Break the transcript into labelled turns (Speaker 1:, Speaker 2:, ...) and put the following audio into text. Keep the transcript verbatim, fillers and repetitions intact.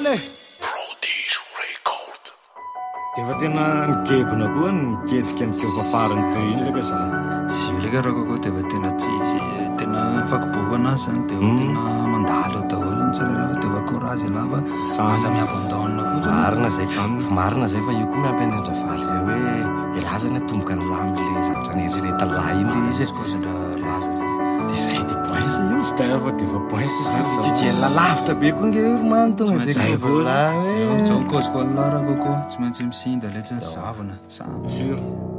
Speaker 1: zany dia fa tena migebona koa miketrika nikeo fafarany toy iny laka zala
Speaker 2: sy io leka raha kokoa dia fa tena tsy izy tena fakoboko anazy zany dia tena mandalo eo daholo ny tsara raha dia fa courage lava asa miabandona fotsiny
Speaker 1: marina zay fa marina zay fa io koa miampianendra valy zay hoe ilazany atomboka ny lamy le zavatra nieritreretan lahy iny le izy
Speaker 2: kosidra laza zay
Speaker 1: dia zay dia boinsa io sy dia fa dia fa boinsa zay io dia lalavitra be koa nge romany tonga dia zay koa
Speaker 2: zao koziko lara kokoa tsy maintsy misinda le tsy ny zavana sa
Speaker 1: sur